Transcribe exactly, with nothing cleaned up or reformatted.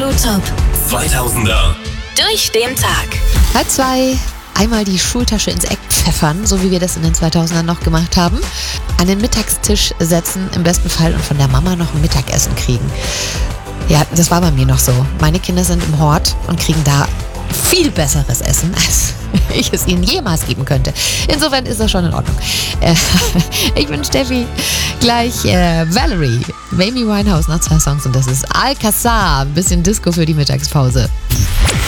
Hallo Top zweitausender. durch den Tag. Halb zwei, einmal die Schultasche ins Eck pfeffern, so wie wir das in den zweitausendern noch gemacht haben. An den Mittagstisch setzen im besten Fall und von der Mama noch ein Mittagessen kriegen. Ja, das war bei mir noch so. Meine Kinder sind im Hort und kriegen da viel besseres Essen, als ich es ihnen jemals geben könnte. Insofern ist das schon in Ordnung. Äh, ich bin Steffi. Gleich äh, Valerie, Amy Winehouse nach zwei Songs und das ist Alcazar. Ein bisschen Disco für die Mittagspause.